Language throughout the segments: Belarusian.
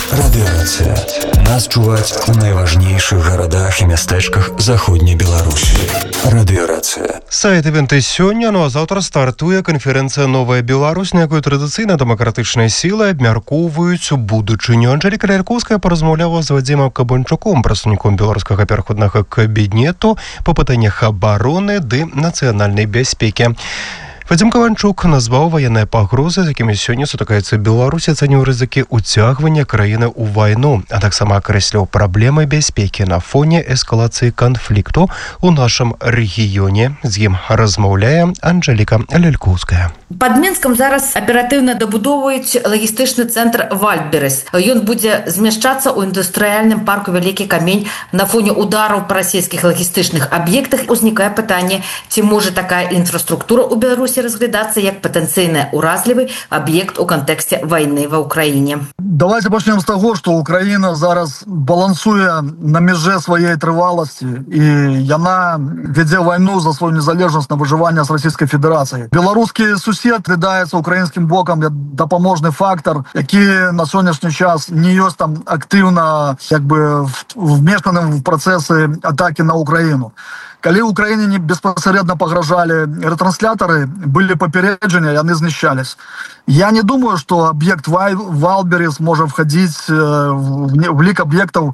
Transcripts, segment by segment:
Радыёрацыя. Нас чуваць у найважнейшых гарадах і мястэчках заходняй Беларусі. Радыёрацыя. Сайт івенты сёння, а заўтра стартуе канферэнцыя «Новая Беларусь», на якой традыцыйна дэмакратычныя сілы абмяркоўваюць будучыню. Анжэліка Лялькоўская паразмаўляла з Вадзімам Кабанчуком, прадстаўніком беларускага пераходнага кабінету па пытаннях абароны ды нацыянальнай бяспекі. Вадзім Кабанчук назваў ваенныя пагрозы, з якімі сёння сутыкаецца Беларусь, ацаніў рызыкі ўцягвання краіны ў вайну, а таксама акрэсліў праблемы бяспекі на фоне эскалацыі канфлікту ў нашым рэгіёне. З ім размаўляе Анжэліка Лялькоўская. Пад Мінскам зараз аператыўна дабудоўваюць лагістычны цэнтр «Вальдберес». Ён будзе змяшчацца ў індустрыяльным парку «Вялікі камень». На фоне удараў па расійскіх лагістычных аб'ектах узнікае пытанне, ці можа такая інфраструктура ў Беларусі разглядацца як патэнцыйны ўразлівы аб'ект у кантэксце вайны ва ўкраіне. Давайте пачнем з таго, што Украіна зараз балансуе на мяжэ сваёй трываласці, і яна вядзе вайну за сваю незалежнасць на выжыванне з Расійскай Федэрацыяй. Беларускі сусед рыдаецца украінскім бокам як дапаможны фактар, які на сённяшні час не ёсць там актыўна вмешаным в працэсы атакі на Украіну. Калі Украіне не беспасарэдна пагражалі ретранслятары, былі папярэджання, яны знішчались. Я не думаю, што аб'ект Вальдберес можа входіць в лік аб'ектаў,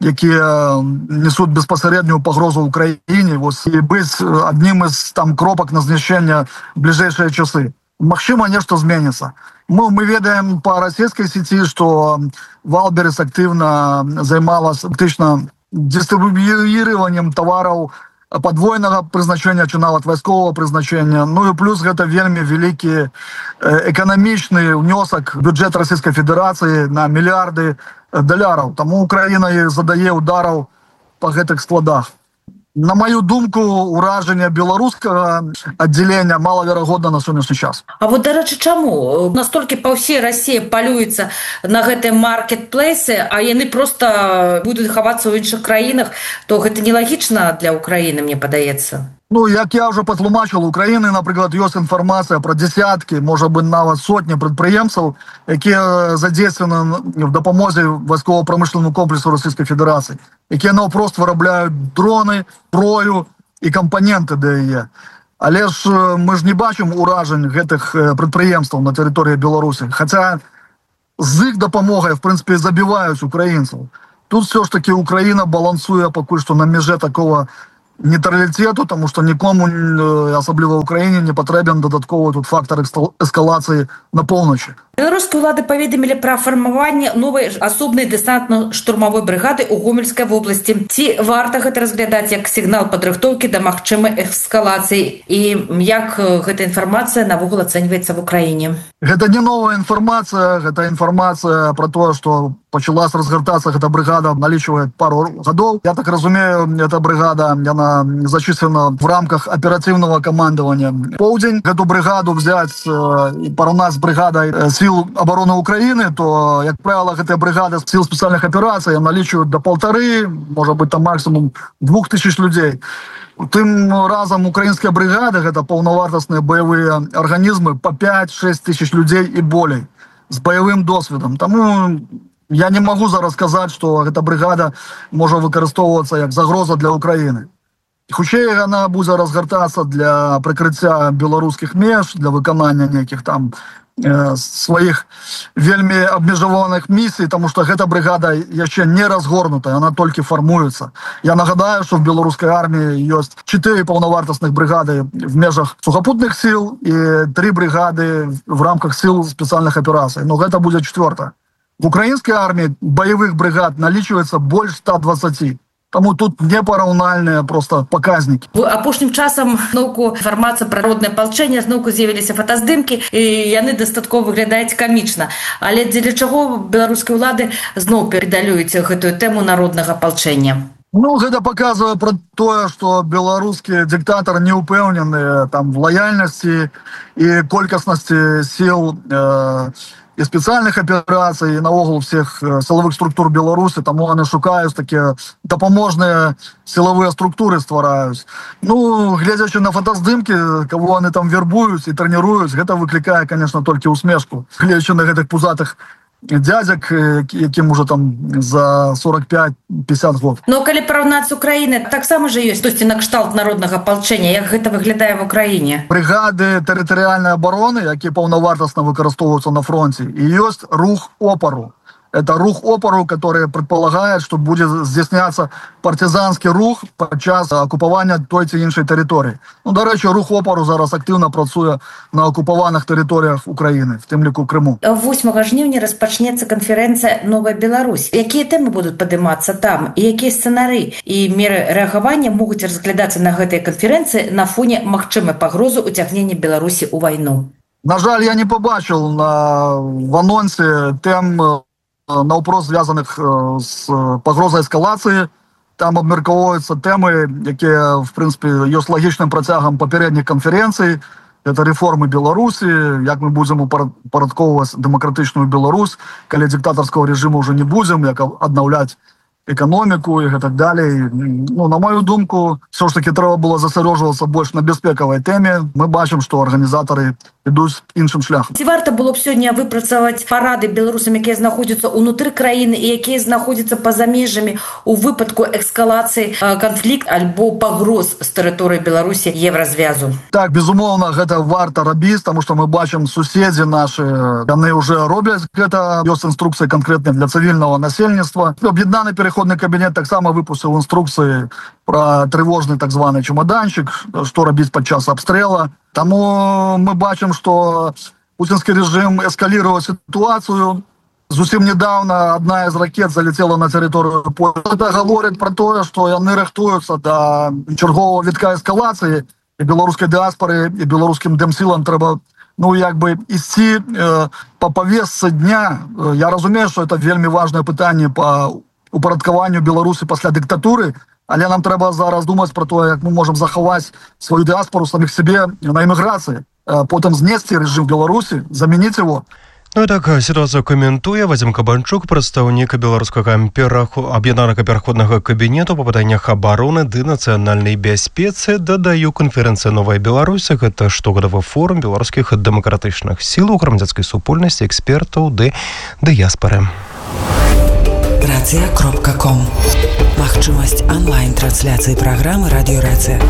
якія несуць беспасарэднюю пагрозу Украіне, і быць адним з кропак на знішчэнне в бліжэйшыя часы. Магчыма, нешта зменіцца. Мы ведаем по расійскай сеці, што Вальдберес актыўна займалася фактычна дыстрыб'юіраваннем тавараў падвойнага прызначэння ці нават вайсковага прызначэння. Ну і плюс гэта вельмі вялікі эканамічны ўнёсак бюджэт Расійскай Федэрацыі на мільярды даляраў. Таму Украіна задае удараў па гэтых складах. На мою думку, уражэнне беларускага аддзялення малаверагодна на сённяшні час. А вот, дарэчы, чаму? Настолькі па ўсей Расіі палюецца на гэтыя маркетплейсы, а яны проста будуць хавацца ў іншых краінах, то гэта нелагічна для Украіны, мне падаецца. Ну, як я ўжо патлумачыў, у Украіны, напрыклад, ёсць інфармацыя пра дзесяткі, можа быць, нават сотні прадпрыемцаў, якія задзействованы в дапамозе вайскова-прамышленнаму комплексу Расійскай Федэрацыі, якія наўпрост вырабляюць дроны, зброю і кампаненты да яе. Але ж мы ж не бачым уражань гэтых прадпрыемстваў на тэрыторыі Беларусі, хаця з іх дапамогай, в прынцыпе, забіваюць украінцаў. Тут все ж таки Украіна балансуе пакуль што на мяжэ такого нейтралітету, тому што нікому, асабліва ў Украіне, не патрэбен дадатковы тут фактор эскалацыі на поўначы. Беларускія ўлады паведамілі пра фармаванне новай асобнай дэсантна-штурмавой брыгады ў Гомельскай вобласці. Ці варта гэта разглядаць як сігнал падрыхтоўкі да магчымай эскалацыі? І як гэта інфармацыя навогул ацэньваецца в Украіне? Гэта не новая інфармацыя, гэта інфармацыя пра тое, што пачалась разгортаться эта бригада, наличивает пару годов. Я так разумею, эта бригада, она зачислена в рамках оперативного командования. Полдень эту бригаду взять и поравнать с бригадой сил обороны Украины, то, как правило, эта бригада сил специальных операций наличивает до 1,5, может быть, там максимум 2000 людей. Тым разом украинская бригада, это полновартостные боевые организмы, по 5-6 тысяч людей и болей, с боевым досвідом. Тому я не могу зараз сказаць, што эта бригада можа выкарыстоўвацца як загроза для Украіны. Хутчэй яна будзе разгортацца для прыкрыцця беларускіх меж, для выканання нейкіх там сваіх вельмі абмежаваных місій, таму што гэта бригада яшчэ не разгорнутая, она толькі фармуецца. Я нагадаю, што в беларускай арміі ёсць 4 паўнавартасных бригады в межах сухапутных сил і 3 бригады в рамках сил спецыяльных аперацый. Но гэта будзе 4-та. В украинской армии боевых бригад налічваецца больш 120. Тому тут непараўнальныя просто показники. Апошнім часам зноўку інфармацыя пра народнае апалчэнне, зноўку з'явіліся фотаздымкі, і яны дастаткова выглядаюць камічна. Але дзеля чаго беларускія ўлады зноў перадалююць гэтую тэму народнага апалчэння? Ну, гэта показывае пра тое, што беларускі дыктатар не ўпэўнены там в лаяльнасці і колькаснасці сіл і спецыяльных аперацый, і наогул всех силовых структур Беларусі, таму яны шукаюць такія дапаможныя силовыя структуры ствараюць. Ну, гледзячы на фотаздымкі, кого яны там вербуюць і трэніруюць, гэта выклікае, конечно, толькі усмешку. Гледзячы на гэтых пузатых дядзяк, якім уже там за 45-50 год. Но калі параўнаць з Украінай, таксама ж ёсць штосьці накшталт народнага апалчэння. Як гэта выглядае в Украіне? Бригады тэрытарыяльнай абароны, якія паўнавартасна выкарыстоўваюцца на фронте, і ёсць рух опору. Это рух опору, который предполагает, что будет здійсняться партизанский рух подчас окупування той чи іншої території. Ну, до речі, рух опору зараз активно працює на окупованих територіях України, в тим ліку Криму. 8 жніўня распачнецца канферэнцыя «Новая Беларусь». Якія тэмы будуць падымацца там? І якія сцэнары і меры рэагавання могуць разглядацца на гэтай канферэнцыі на фоне магчымай пагрозы ўцягнення Беларусі ў вайну? На жаль, я не побачив в анонсе тем на вопрос, зв'язаних з погрозою ескалації. Там обмірковуються теми, які, в принципі, є логічним протягом попередніх конференцій. Це реформи Білорусі, як ми будемо упорядковувати демократичну Білорусь, коли диктаторського режиму вже не будемо, як відновляти економіку і так далі. Ну, на мою думку, все ж таки треба було зосереджуватися більш на безпековій темі. Ми бачимо, що організатори ідуть іншим шляхом. Ці варта було б сьогодні выпрацаваць парады беларусам, якія знаходзяцца ўнутры краіны і якія знаходзяцца па-за межамі у выпадку эскалацыі канфлікт альбо пагроз з тэрыторыі Беларусі Еўразвязу? Так, безумоўна, гэта варта рабіць, таму што мы бачым суседзі нашы, яны ўжо робяць гэта. Ёсць інструкцыі канкрэтныя для цывільнага насельніцтва. Аб'яднаны пераходны кабінет таксама выпусціў інструкцыі про тревожный так званый чемоданчик, что робить подчас обстрела. Тому мы бачим, что путинский режим эскалировал ситуацию. Зусім недавно одна из ракет залетела на территорию Польши. Это говорит про то, что яны рыхтуются до чергового витка эскалации. И белорусской диаспоры, и белорусским демсилам треба, ну, якби ісці по повестці дня. Я разумею, что это вельми важное питання по упорядкованию Беларуси після диктатури. Але нам треба зараз думати про те, як ми можемо заховати свою діаспору самих себе на еміграції, потім знести режим Білорусі, замінити його. Ну і так ситуацію коментує Вадим Кабанчук, представник беларускага аб'яднанага пераходнага кабінету па пытаннях абароны ды нацыянальнай бяспецы. Дадаю, канферэнцыя «Новая Беларусь» — гэта штогадовы форум беларускіх дэмакратычных сілаў, грамадзянскай супольнасці, экспертаў ды дыяспары. Рацыя.ком. Магчымасць онлайн-трансляцыі праграмы «Радіё Рацыя».